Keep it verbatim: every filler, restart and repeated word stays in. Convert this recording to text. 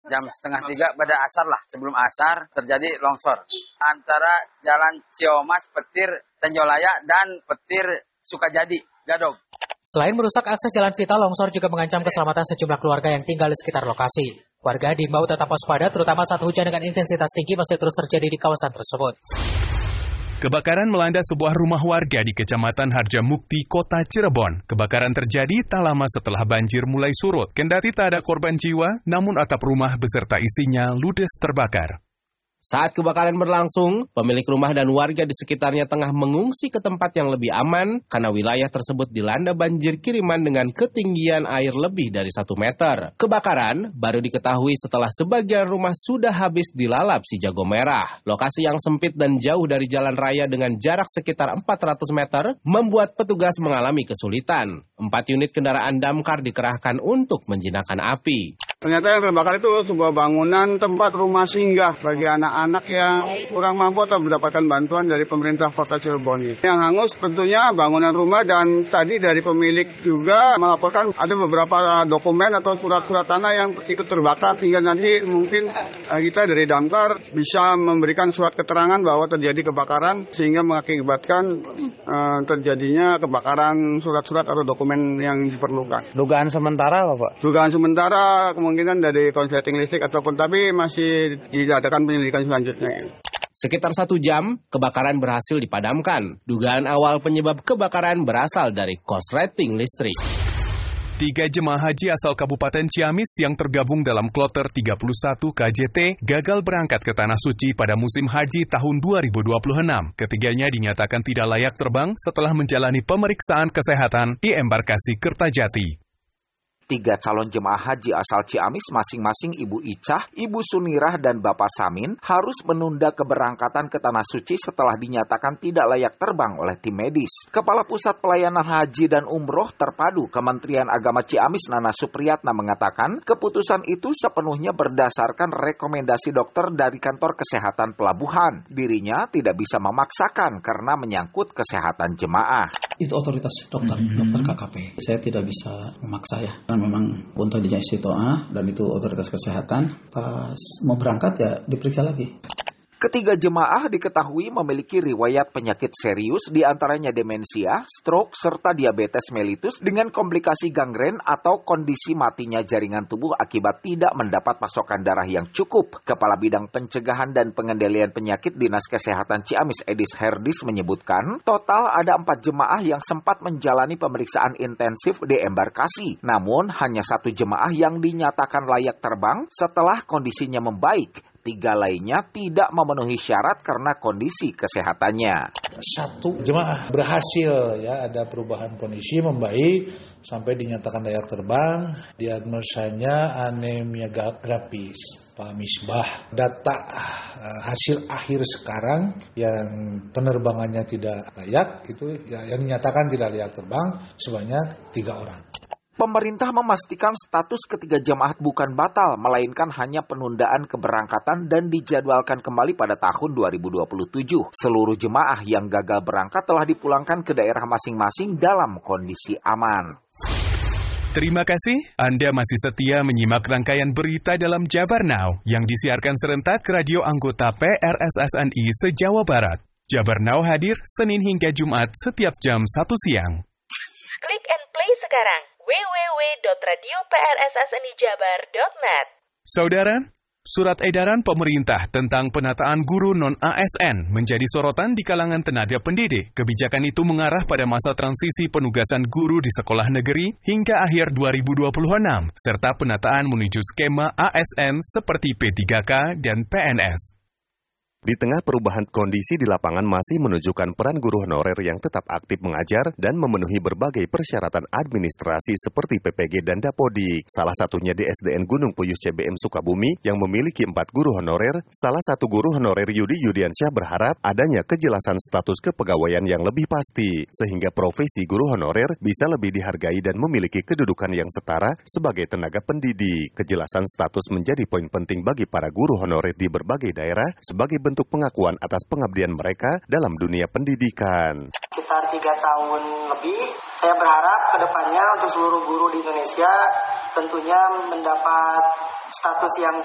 Jam setengah tiga pada asar lah, sebelum asar terjadi longsor. Antara Jalan Ciomas, Petir, Tenjolaya, dan Petir Sukajadi, Gadog. Selain merusak akses jalan vital, longsor juga mengancam keselamatan sejumlah keluarga yang tinggal di sekitar lokasi. Warga diimbau tetap waspada, terutama saat hujan dengan intensitas tinggi masih terus terjadi di kawasan tersebut. Kebakaran melanda sebuah rumah warga di Kecamatan Harjamukti, Kota Cirebon. Kebakaran terjadi tak lama setelah banjir mulai surut. Kendati tak ada korban jiwa, namun atap rumah beserta isinya ludes terbakar. Saat kebakaran berlangsung, pemilik rumah dan warga di sekitarnya tengah mengungsi ke tempat yang lebih aman karena wilayah tersebut dilanda banjir kiriman dengan ketinggian air lebih dari satu meter. Kebakaran baru diketahui setelah sebagian rumah sudah habis dilalap si jago merah. Lokasi yang sempit dan jauh dari jalan raya dengan jarak sekitar empat ratus meter membuat petugas mengalami kesulitan. Empat unit kendaraan damkar dikerahkan untuk menjinakkan api. Ternyata yang terbakar itu sebuah bangunan tempat rumah singgah bagi anak-anak yang kurang mampu atau mendapatkan bantuan dari pemerintah Kota Cirebon. Yang hangus tentunya bangunan rumah, dan tadi dari pemilik juga melaporkan ada beberapa dokumen atau surat-surat tanah yang ikut terbakar, sehingga nanti mungkin kita dari damkar bisa memberikan surat keterangan bahwa terjadi kebakaran sehingga mengakibatkan uh, terjadinya kebakaran surat-surat atau dokumen yang diperlukan. Dugaan sementara apa, Pak? Dugaan sementara kemungkinan dari konsleting listrik ataupun, tapi masih diadakan penyelidikan selanjutnya. Sekitar satu jam, kebakaran berhasil dipadamkan. Dugaan awal penyebab kebakaran berasal dari korsleting listrik. Tiga jemaah haji asal Kabupaten Ciamis yang tergabung dalam kloter tiga puluh satu K J T gagal berangkat ke Tanah Suci pada musim haji tahun dua ribu dua puluh enam. Ketiganya dinyatakan tidak layak terbang setelah menjalani pemeriksaan kesehatan di embarkasi Kertajati. Tiga calon jemaah haji asal Ciamis masing-masing Ibu Icah, Ibu Sunirah, dan Bapak Samin harus menunda keberangkatan ke Tanah Suci setelah dinyatakan tidak layak terbang oleh tim medis. Kepala Pusat Pelayanan Haji dan Umroh Terpadu Kementerian Agama Ciamis, Nana Supriyatna, mengatakan keputusan itu sepenuhnya berdasarkan rekomendasi dokter dari Kantor Kesehatan Pelabuhan. Dirinya tidak bisa memaksakan karena menyangkut kesehatan jemaah. Itu otoritas dokter, mm-hmm. dokter K K P. Saya tidak bisa memaksa ya. Memang untuk di istiqomah dan itu otoritas kesehatan. Pas mau berangkat ya diperiksa lagi. Ketiga jemaah diketahui memiliki riwayat penyakit serius, diantaranya demensia, stroke, serta diabetes mellitus dengan komplikasi gangren atau kondisi matinya jaringan tubuh akibat tidak mendapat pasokan darah yang cukup. Kepala Bidang Pencegahan dan Pengendalian Penyakit Dinas Kesehatan Ciamis, Edis Herdis, menyebutkan total ada empat jemaah yang sempat menjalani pemeriksaan intensif di embarkasi. Namun hanya satu jemaah yang dinyatakan layak terbang setelah kondisinya membaik. Tiga lainnya tidak memenuhi syarat karena kondisi kesehatannya. Satu jemaah berhasil ya, ada perubahan kondisi membaik sampai dinyatakan layak terbang. Diagnosanya anemia grafis, Pak Misbah. Data uh, hasil akhir sekarang yang penerbangannya tidak layak itu ya, yang dinyatakan tidak layak terbang sebanyak tiga orang. Pemerintah memastikan status ketiga jemaah bukan batal, melainkan hanya penundaan keberangkatan dan dijadwalkan kembali pada tahun dua ribu dua puluh tujuh. Seluruh jemaah yang gagal berangkat telah dipulangkan ke daerah masing-masing dalam kondisi aman. Terima kasih, Anda masih setia menyimak rangkaian berita dalam Jabar Now yang disiarkan serentak ke radio anggota P R S S N I se-Jawa Barat. Jabar Now hadir Senin hingga Jumat setiap jam satu siang. Klik and play sekarang. w w w dot radio p r s s n i jabar dot net. Saudara, surat edaran pemerintah tentang penataan guru non-A S N menjadi sorotan di kalangan tenaga pendidik. Kebijakan itu mengarah pada masa transisi penugasan guru di sekolah negeri hingga akhir dua ribu dua puluh enam, serta penataan menuju skema A S N seperti P tiga K dan P N S. Di tengah perubahan kondisi di lapangan masih menunjukkan peran guru honorer yang tetap aktif mengajar dan memenuhi berbagai persyaratan administrasi seperti P P G dan Dapodik. Salah satunya di S D N Gunung Puyuh C B M Sukabumi yang memiliki empat guru honorer. Salah satu guru honorer Yudi Yudiansyah berharap adanya kejelasan status kepegawaian yang lebih pasti, sehingga profesi guru honorer bisa lebih dihargai dan memiliki kedudukan yang setara sebagai tenaga pendidik. Kejelasan status menjadi poin penting bagi para guru honorer di berbagai daerah sebagai bentuk untuk pengakuan atas pengabdian mereka dalam dunia pendidikan. Sekitar tiga tahun lebih, saya berharap ke depannya untuk seluruh guru di Indonesia tentunya mendapat status yang